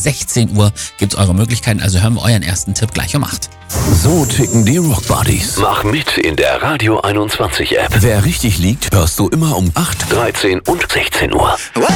16 Uhr gibt's eure Möglichkeiten, also hören wir euren ersten Tipp gleich um 8. So ticken die Rock Buddies. Mach mit in der Radio 21 App. Wer richtig liegt, hörst du immer um 8, 13 und 16 Uhr.